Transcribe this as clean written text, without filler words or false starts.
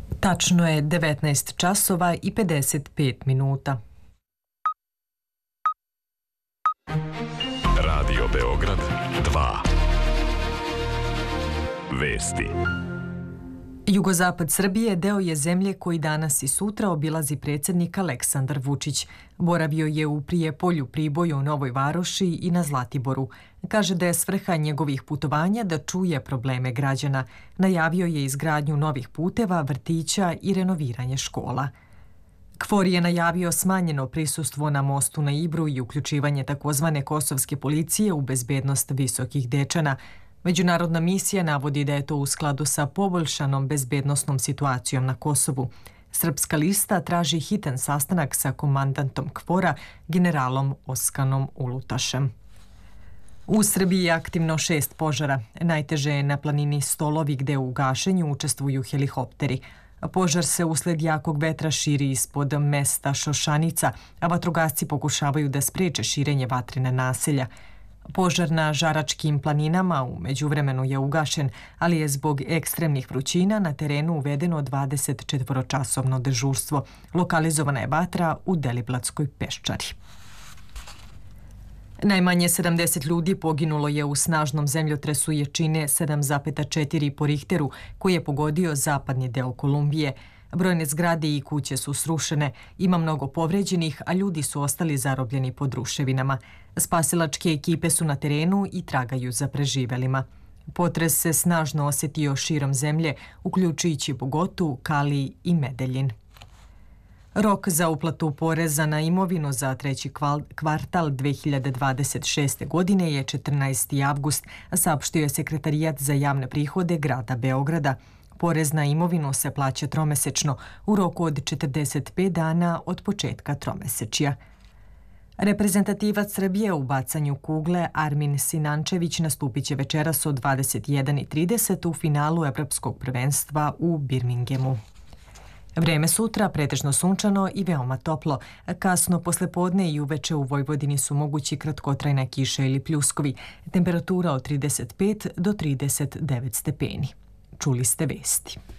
Tačno je 19 časova i 55 minuta. Radio Beograd 2. Vesti. Jugozapad Srbije deo je zemlje koji danas i sutra obilazi predsjednik Aleksandar Vučić. Boravio je u Prijepolju, Priboju, Novoj Varoši i na Zlatiboru. Kaže da je svrha njegovih putovanja da čuje probleme građana. Najavio je izgradnju novih puteva, vrtića i renoviranje škola. KFOR je najavio smanjeno prisustvo na mostu na Ibru i uključivanje takozvane kosovske policije u bezbednost Visokih Dečana. Međunarodna misija navodi da je to u skladu sa poboljšanom bezbednosnom situacijom na Kosovu. Srpska lista traži hitan sastanak sa komandantom KFOR-a, generalom Oskanom Ulutašem. U Srbiji je aktivno 6 požara. Najteže je na planini Stolovi gde u gašenju učestvuju helikopteri. Požar se usled jakog vetra širi ispod mesta Šošanica, a vatrogasci pokušavaju da spreče širenje vatrena naselja. Požar na Žaračkim planinama u međuvremenu je ugašen, ali je zbog ekstremnih vrućina na terenu uvedeno 24-časovno dežurstvo. Lokalizovana je vatra u Deliblatskoj peščari. Najmanje 70 ljudi poginulo je u snažnom zemljotresu jačine 7,4 po Richteru koji je pogodio zapadni deo Kolumbije. Brojne zgrade i kuće su srušene, ima mnogo povređenih, a ljudi su ostali zarobljeni pod ruševinama. Spasilačke ekipe su na terenu i tragaju za preživelima. Potres se snažno osjetio širom zemlje, uključujući Bogotu, Kali i Medeljin. Rok za uplatu poreza na imovinu za treći kvartal 2026. godine je 14. avgust, saopštio je Sekretarijat za javne prihode grada Beograda. Porez na imovinu se plaća tromesečno u roku od 45 dana od početka tromesečja. Reprezentativac Srbije u bacanju kugle Armin Sinančević nastupit će večeras od 21:30 u finalu Evropskog prvenstva u Birminghamu. Vreme sutra pretežno sunčano i veoma toplo. Kasno poslepodne i uveče u Vojvodini su mogući kratkotrajna kiša ili pljuskovi. Temperatura od 35 do 39 stepeni. Čuli ste vesti.